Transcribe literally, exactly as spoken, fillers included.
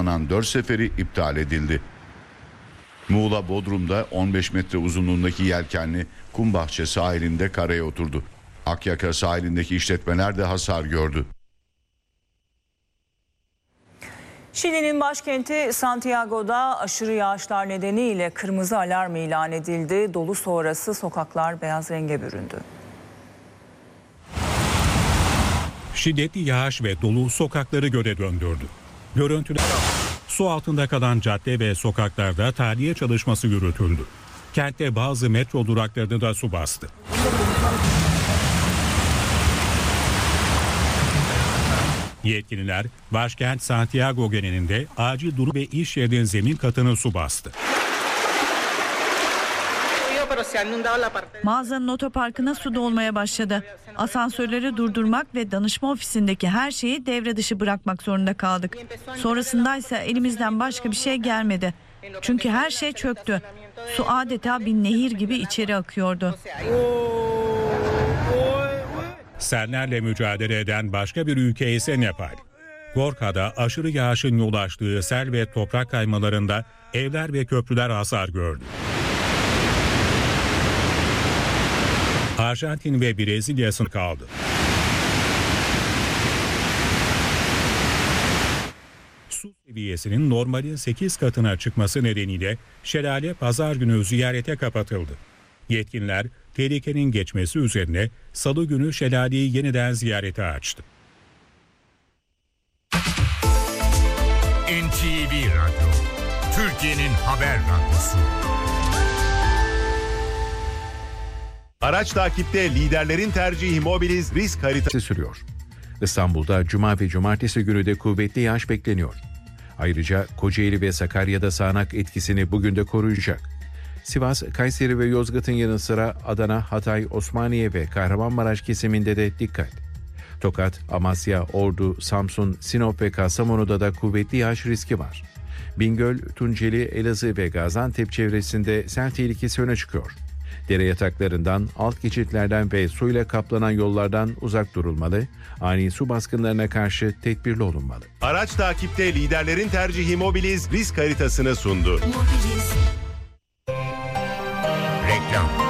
planlanan dört seferi iptal edildi. Muğla Bodrum'da on beş metre uzunluğundaki yelkenli Kumbahçe sahilinde karaya oturdu. Akyaka sahilindeki işletmeler de hasar gördü. Şili'nin başkenti Santiago'da aşırı yağışlar nedeniyle kırmızı alarm ilan edildi. Dolu sonrası sokaklar beyaz renge büründü. Şiddetli yağış ve dolu sokakları göle döndürdü. Görüntüler su altında kalan cadde ve sokaklarda tahliye çalışması yürütüldü. Kentte bazı metro duraklarını da su bastı. Yetkililer başkent Santiago genelinde acil durum ve iş yerinin zemin katını su bastı. Mağazanın otoparkına su dolmaya başladı. Asansörleri durdurmak ve danışma ofisindeki her şeyi devre dışı bırakmak zorunda kaldık. Sonrasındaysa elimizden başka bir şey gelmedi. Çünkü her şey çöktü. Su adeta bir nehir gibi içeri akıyordu. Sellerle mücadele eden başka bir ülke ise Nepal. Gorka'da aşırı yağışın yol açtığı sel ve toprak kaymalarında evler ve köprüler hasar gördü. Arjantin ve Brezilya sınırı kaldı. Su seviyesinin normalin sekiz katına çıkması nedeniyle şelale pazar günü ziyarete kapatıldı. Yetkililer tehlikenin geçmesi üzerine salı günü şelaleyi yeniden ziyarete açtı. N T V Radyo, Türkiye'nin haber radyosu. Araç takipte liderlerin tercihi Mobiliz risk haritası sürüyor. İstanbul'da cuma ve cumartesi günü de kuvvetli yağış bekleniyor. Ayrıca Kocaeli ve Sakarya'da sağanak etkisini bugün de koruyacak. Sivas, Kayseri ve Yozgat'ın yanı sıra Adana, Hatay, Osmaniye ve Kahramanmaraş kesiminde de dikkat. Tokat, Amasya, Ordu, Samsun, Sinop ve Kastamonu'da da kuvvetli yağış riski var. Bingöl, Tunceli, Elazığ ve Gaziantep çevresinde sel tehlikesi öne çıkıyor. Dere yataklarından, alt geçitlerden ve suyla kaplanan yollardan uzak durulmalı, ani su baskınlarına karşı tedbirli olunmalı. Araç takipte liderlerin tercihi Mobiliz risk haritasını sundu. Reklam.